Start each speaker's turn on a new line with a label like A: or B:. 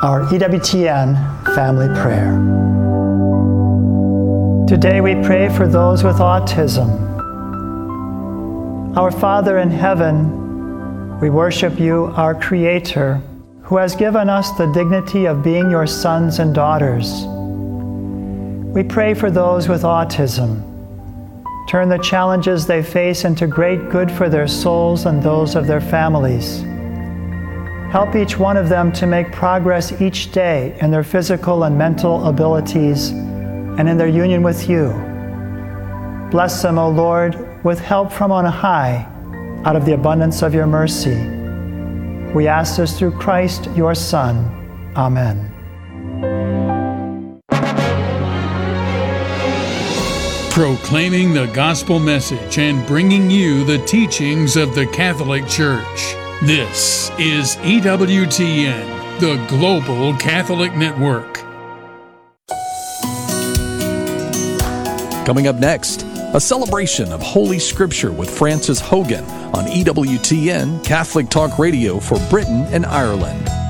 A: our EWTN family prayer. Today we pray for those with autism. Our Father in heaven, we worship you, our Creator, who has given us the dignity of being your sons and daughters. We pray for those with autism. Turn the challenges they face into great good for their souls and those of their families. Help each one of them to make progress each day in their physical and mental abilities and in their union with you. Bless them, O Lord, with help from on high, out of the abundance of your mercy. We ask this through Christ, your Son. Amen.
B: Proclaiming the gospel message and bringing you the teachings of the Catholic Church. This is EWTN, the Global Catholic Network.
C: Coming up next, a celebration of Holy Scripture with Francis Hogan on EWTN, Catholic Talk Radio for Britain and Ireland.